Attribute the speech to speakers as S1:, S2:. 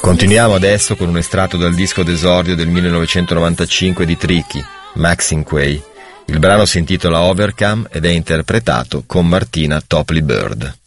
S1: Continuiamo adesso con un estratto dal disco d'esordio del 1995 di Tricky, Maxinquay. Il brano si intitola Overcome ed è interpretato con Martina Topley Bird.